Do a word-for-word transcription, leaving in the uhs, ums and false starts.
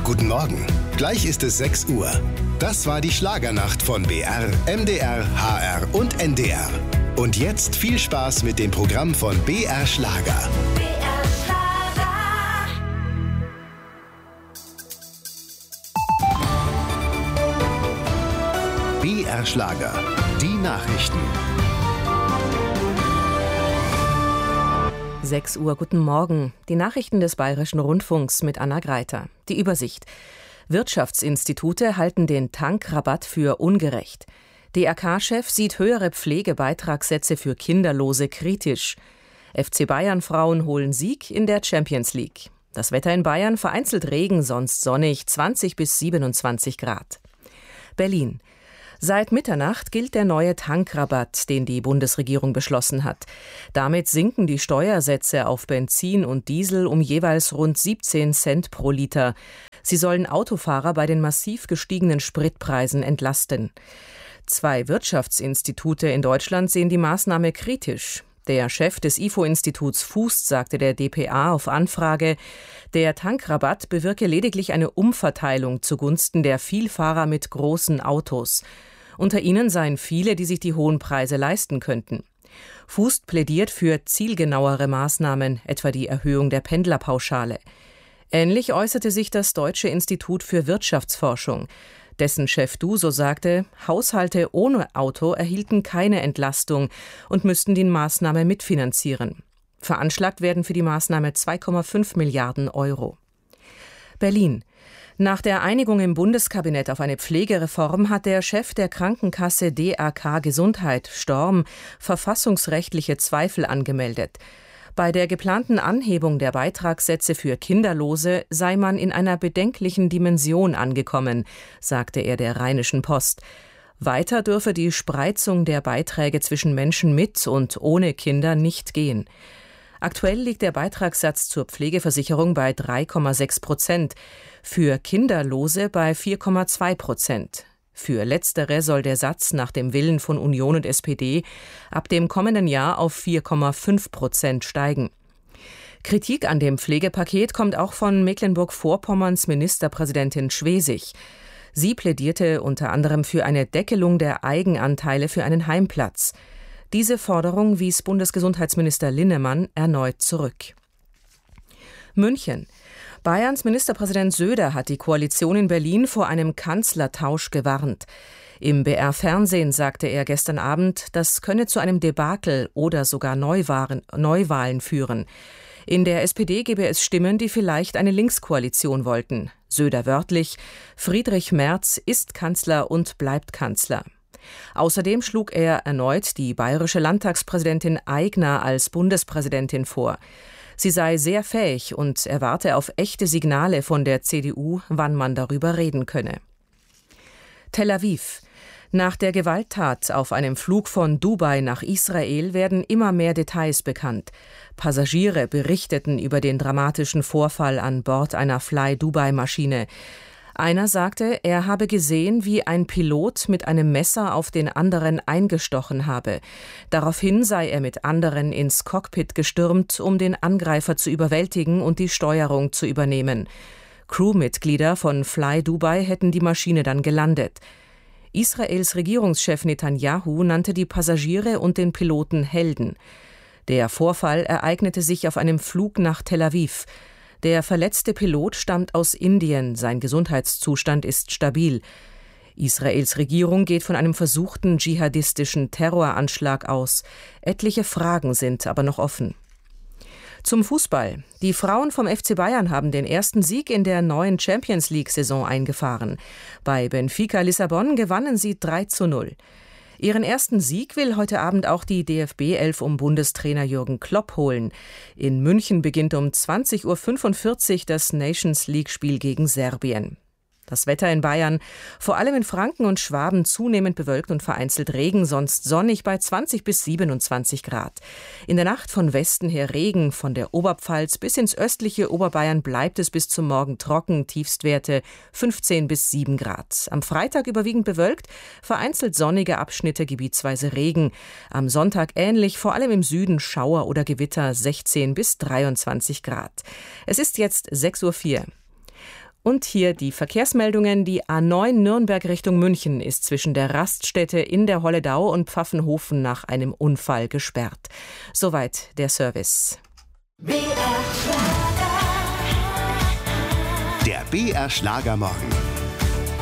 guten Morgen. Gleich ist es sechs Uhr. Das war die Schlagernacht von B R, M D R, H R und N D R. Und jetzt viel Spaß mit dem Programm von B R Schlager. B R Schlager. B R Schlager. Die Nachrichten. sechs Uhr, guten Morgen. Die Nachrichten des Bayerischen Rundfunks mit Anna Greiter. Die Übersicht. Wirtschaftsinstitute halten den Tankrabatt für ungerecht. D R K-Chef sieht höhere Pflegebeitragssätze für Kinderlose kritisch. F C Bayern-Frauen holen Sieg in der Champions League. Das Wetter in Bayern: vereinzelt Regen, sonst sonnig, zwanzig bis siebenundzwanzig Grad. Berlin. Seit Mitternacht gilt der neue Tankrabatt, den die Bundesregierung beschlossen hat. Damit sinken die Steuersätze auf Benzin und Diesel um jeweils rund siebzehn Cent pro Liter. Sie sollen Autofahrer bei den massiv gestiegenen Spritpreisen entlasten. Zwei Wirtschaftsinstitute in Deutschland sehen die Maßnahme kritisch. Der Chef des I F O-Instituts Fußt sagte der D P A auf Anfrage, der Tankrabatt bewirke lediglich eine Umverteilung zugunsten der Vielfahrer mit großen Autos. Unter ihnen seien viele, die sich die hohen Preise leisten könnten. Fußt plädiert für zielgenauere Maßnahmen, etwa die Erhöhung der Pendlerpauschale. Ähnlich äußerte sich das Deutsche Institut für Wirtschaftsforschung. Dessen Chef Duso sagte, Haushalte ohne Auto erhielten keine Entlastung und müssten die Maßnahme mitfinanzieren. Veranschlagt werden für die Maßnahme zwei Komma fünf Milliarden Euro. Berlin. Nach der Einigung im Bundeskabinett auf eine Pflegereform hat der Chef der Krankenkasse D R K Gesundheit, Storm, verfassungsrechtliche Zweifel angemeldet. Bei der geplanten Anhebung der Beitragssätze für Kinderlose sei man in einer bedenklichen Dimension angekommen, sagte er der Rheinischen Post. Weiter dürfe die Spreizung der Beiträge zwischen Menschen mit und ohne Kinder nicht gehen. Aktuell liegt der Beitragssatz zur Pflegeversicherung bei drei Komma sechs Prozent, für Kinderlose bei vier Komma zwei Prozent. Für Letztere soll der Satz nach dem Willen von Union und S P D ab dem kommenden Jahr auf vier Komma fünf Prozent steigen. Kritik an dem Pflegepaket kommt auch von Mecklenburg-Vorpommerns Ministerpräsidentin Schwesig. Sie plädierte unter anderem für eine Deckelung der Eigenanteile für einen Heimplatz. Diese Forderung wies Bundesgesundheitsminister Linnemann erneut zurück. München. Bayerns Ministerpräsident Söder hat die Koalition in Berlin vor einem Kanzlertausch gewarnt. Im B R-Fernsehen sagte er gestern Abend, das könne zu einem Debakel oder sogar Neuwahlen, Neuwahlen führen. In der S P D gebe es Stimmen, die vielleicht eine Linkskoalition wollten. Söder wörtlich: Friedrich Merz ist Kanzler und bleibt Kanzler. Außerdem schlug er erneut die bayerische Landtagspräsidentin Aigner als Bundespräsidentin vor. Sie sei sehr fähig und erwarte auf echte Signale von der C D U, wann man darüber reden könne. Tel Aviv. Nach der Gewalttat auf einem Flug von Dubai nach Israel werden immer mehr Details bekannt. Passagiere berichteten über den dramatischen Vorfall an Bord einer Fly-Dubai-Maschine. Einer sagte, er habe gesehen, wie ein Pilot mit einem Messer auf den anderen eingestochen habe. Daraufhin sei er mit anderen ins Cockpit gestürmt, um den Angreifer zu überwältigen und die Steuerung zu übernehmen. Crewmitglieder von Fly Dubai hätten die Maschine dann gelandet. Israels Regierungschef Netanyahu nannte die Passagiere und den Piloten Helden. Der Vorfall ereignete sich auf einem Flug nach Tel Aviv. Der verletzte Pilot stammt aus Indien, sein Gesundheitszustand ist stabil. Israels Regierung geht von einem versuchten dschihadistischen Terroranschlag aus. Etliche Fragen sind aber noch offen. Zum Fußball. Die Frauen vom F C Bayern haben den ersten Sieg in der neuen Champions-League-Saison eingefahren. Bei Benfica Lissabon gewannen sie drei zu null. Ihren ersten Sieg will heute Abend auch die D F B-Elf um Bundestrainer Jürgen Klopp holen. In München beginnt um zwanzig Uhr fünfundvierzig das Nations-League-Spiel gegen Serbien. Das Wetter in Bayern, vor allem in Franken und Schwaben, zunehmend bewölkt und vereinzelt Regen, sonst sonnig bei zwanzig bis siebenundzwanzig Grad. In der Nacht von Westen her Regen, von der Oberpfalz bis ins östliche Oberbayern bleibt es bis zum Morgen trocken, Tiefstwerte fünfzehn bis sieben Grad. Am Freitag überwiegend bewölkt, vereinzelt sonnige Abschnitte, gebietsweise Regen. Am Sonntag ähnlich, vor allem im Süden Schauer oder Gewitter, sechzehn bis dreiundzwanzig Grad. Es ist jetzt sechs Uhr vier. Und hier die Verkehrsmeldungen. Die A neun Nürnberg Richtung München ist zwischen der Raststätte in der Holledau und Pfaffenhofen nach einem Unfall gesperrt. Soweit der Service. Der B R Schlagermorgen.